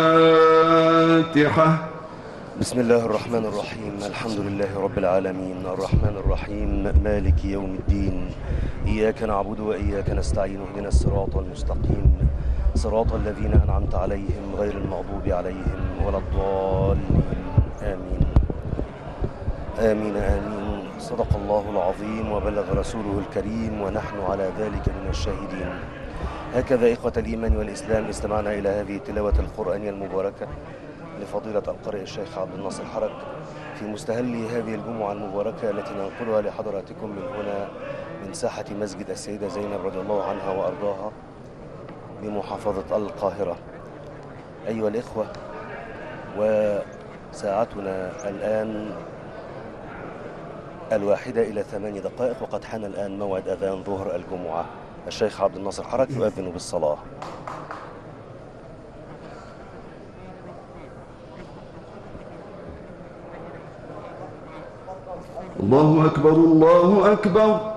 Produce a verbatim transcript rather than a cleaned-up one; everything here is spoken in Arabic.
الفاتحة. بسم الله الرحمن الرحيم. الحمد لله رب العالمين، الرحمن الرحيم، مالك يوم الدين. إياك نعبد وإياك نستعين، اهدنا الصراط المستقيم، صراط الذين أنعمت عليهم غير المغضوب عليهم ولا الضالين. آمين آمين آمين. صدق الله العظيم وبلغ رسوله الكريم ونحن على ذلك من الشاهدين. هكذا إخوة الإيمان والإسلام استمعنا إلى هذه التلاوة القرآنية المباركة لفضيلة القارئ الشيخ عبد الناصر حرج في مستهل هذه الجمعة المباركة التي ننقلها لحضراتكم من هنا من ساحة مسجد السيدة زينب رضي الله عنها وأرضاها بمحافظة القاهرة. أيها الإخوة، وساعتنا الآن الواحدة إلى ثمان دقائق، وقد حان الآن موعد أذان ظهر الجمعة. الشيخ عبد الناصر حرج يؤذن بالصلاة. الله أكبر، الله أكبر.